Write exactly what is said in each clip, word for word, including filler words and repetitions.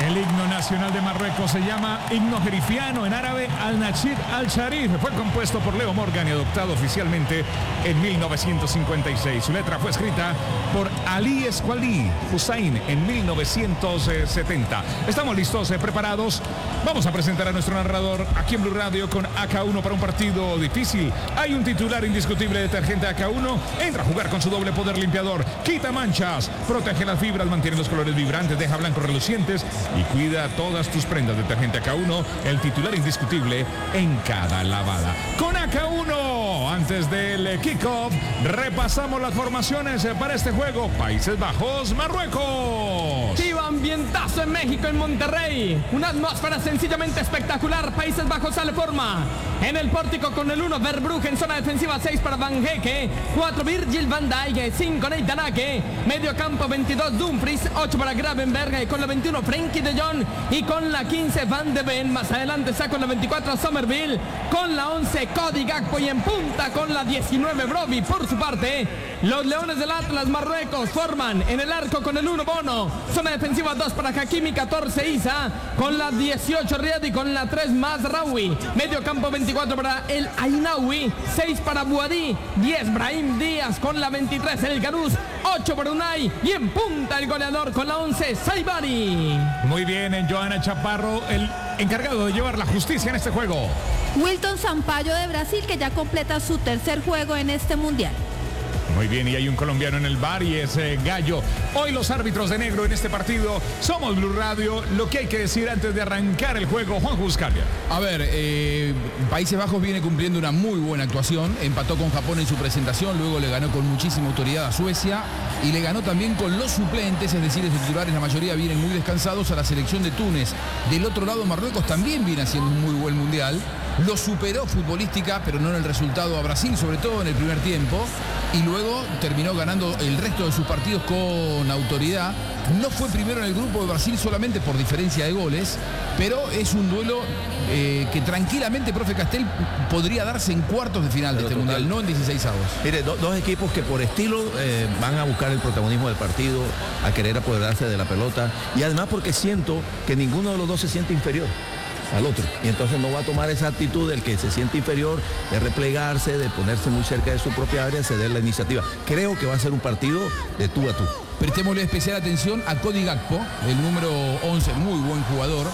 El himno nacional de Marruecos se llama himno jerifiano, en árabe Al-Nachid Al-Sharif. Fue compuesto por Leo Morgan y adoptado oficialmente en mil novecientos cincuenta y seis. Su letra fue escrita por Ali Esquali Hussein en mil novecientos setenta. Estamos listos, eh, preparados. Vamos a presentar a nuestro narrador aquí en Blue Radio con A K uno para un partido difícil. Hay un titular indiscutible de detergente A K uno. Entra a jugar con su doble poder limpiador. Quita manchas, protege las fibras, mantiene los colores vibrantes, deja blancos relucientes y cuida todas tus prendas. Detergente A K uno, el titular indiscutible en cada lavada. Con A K uno, antes del kickoff, repasamos las formaciones para este juego. Países Bajos, Marruecos. Chivo ambientazo en México, en Monterrey. Una atmósfera sencillamente espectacular. Países Bajos sale forma. En el pórtico con el uno, Verbrugge. En zona defensiva, seis para Van Hecke. cuatro, Virgil van Dijk. cinco, Nathan Ake. Medio campo, veintidós, Dumfries. ocho para Gravenberg. Con la veintiuno, Frenkie de Jong. Y con la quince, Van de Ven. Más adelante está con la veinticuatro, Somerville. Con la once, Cody Gakpo. Y en punta con la diecinueve, Brobbey. Por su parte, los Leones del Atlas, Marruecos, forman en el arco con el uno, Bono. Zona defensiva, dos para Hakimi. catorce, Isa. Con la dieciocho, Riyad. Y con la tres, Mazraoui. Medio campo, veinticuatro para el Ainaoui. seis para Buadí. diez, Brahim Díaz. Con la veintitrés, el Garuz. ocho para Unai. Y en punta el goleador con la once, Saibari. Muy bien, en Joana Chaparro, el encargado de llevar la justicia en este juego. Wilton Sampaio de Brasil, que ya completa su tercer juego en este mundial. Muy bien, y hay un colombiano en el bar y es eh, Gallo. Hoy los árbitros de negro en este partido somos Blue Radio. Lo que hay que decir antes de arrancar el juego, Juan Buscalia. A ver, eh, Países Bajos viene cumpliendo una muy buena actuación. Empató con Japón en su presentación, luego le ganó con muchísima autoridad a Suecia y le ganó también con los suplentes, es decir, los titulares, la mayoría vienen muy descansados, a la selección de Túnez. Del otro lado, Marruecos también viene haciendo un muy buen mundial. Lo superó futbolística, pero no en el resultado a Brasil, sobre todo en el primer tiempo. Y luego terminó ganando el resto de sus partidos con autoridad. No fue primero en el grupo de Brasil solamente por diferencia de goles, pero es un duelo eh, que tranquilamente, profe Castel, podría darse en cuartos de final pero de este total. mundial, no en dieciseisavos. Mire, do, dos equipos que por estilo eh, van a buscar el protagonismo del partido, a querer apoderarse de la pelota, y además porque siento que ninguno de los dos se siente inferior al otro, y entonces no va a tomar esa actitud del que se siente inferior, de replegarse, de ponerse muy cerca de su propia área, ceder la iniciativa. Creo que va a ser un partido de tú a tú. Prestémosle especial atención a Cody Gakpo, el número once, muy buen jugador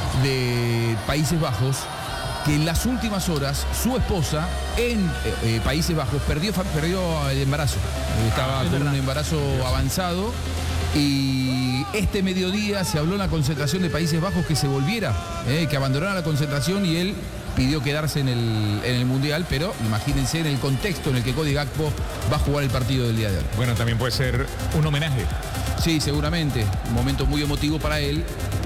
de Países Bajos, que en las últimas horas su esposa en eh, Países Bajos perdió, perdió el embarazo. Estaba con un embarazo avanzado. Y este mediodía se habló en la concentración de Países Bajos que se volviera, eh, que abandonara la concentración, y él pidió quedarse en el, en el Mundial, pero imagínense en el contexto en el que Cody Gakpo va a jugar el partido del día de hoy. Bueno, también puede ser un homenaje. Sí, seguramente, un momento muy emotivo para él.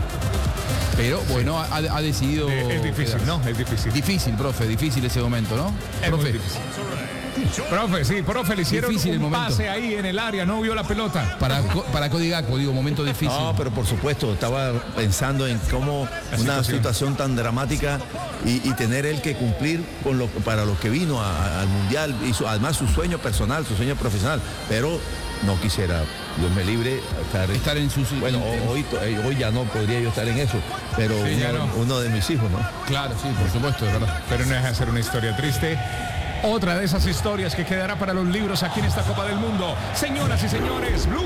Pero bueno, ha, ha decidido... Es, es difícil, quedarse. ¿no? Es difícil. Difícil, profe, difícil ese momento, ¿no? Es profe. Muy difícil. Profe, sí, profe, le hicieron difícil un el pase ahí en el área, no vio la pelota. Para, para Cody Gakpo, digo, momento difícil. No, pero por supuesto, estaba pensando en cómo la una situación. situación tan dramática y, y tener él que cumplir con lo, para lo que vino a, a, al Mundial, y su, además su sueño personal, su sueño profesional, pero no quisiera, Dios me libre, estar, estar en su... Bueno, en, hoy, hoy ya no podría yo estar en eso, pero sí, uno, no. uno de mis hijos, ¿no? Claro, sí, por supuesto, de verdad. Pero no deja de ser una historia triste. Otra de esas historias que quedará para los libros aquí en esta Copa del Mundo. Señoras y señores, Blue.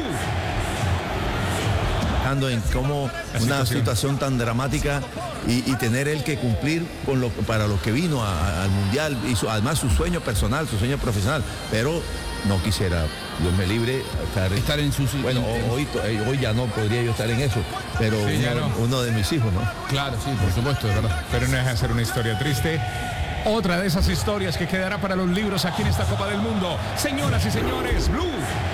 En cómo la una situación. situación tan dramática y, y tener él que cumplir con lo, para lo que vino a, a, al Mundial, y su, además su sueño personal, su sueño profesional, pero no quisiera, Dios me libre, estar, estar en su... Bueno, en, hoy, hoy ya no podría yo estar en eso, pero sí, uno, no. uno de mis hijos, ¿no? Claro, sí, por supuesto, de verdad. Pero no deja de ser una historia triste. Otra de esas historias que quedará para los libros aquí en esta Copa del Mundo. Señoras y señores, Blue.